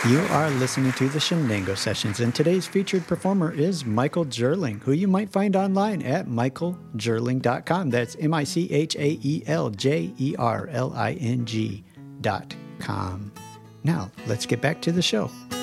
You are listening to the Shenango Sessions, and today's featured performer is Michael Jerling, who you might find online at michaeljerling.com. That's MichaelJerling.com. Now, let's get back to the show.